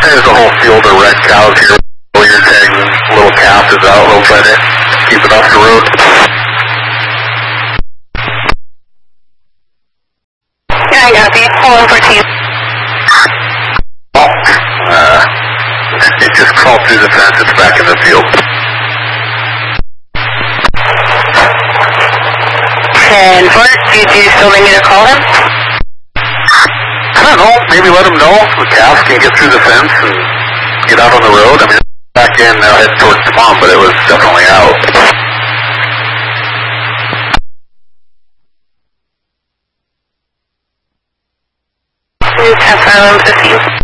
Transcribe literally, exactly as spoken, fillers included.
There's a whole field of red cows here. Your tag little calf is out, little better. Keep it off the road. Yeah, I got you. Hold on for team. Oh, uh, it just crawled through the fence. It's back in the field. ten four, do you still need me to call him? I don't know. Maybe let him know the calf can get through the fence and get out on the road. I mean, back in, now head towards the pond, but it was definitely out. ten five, fifteen.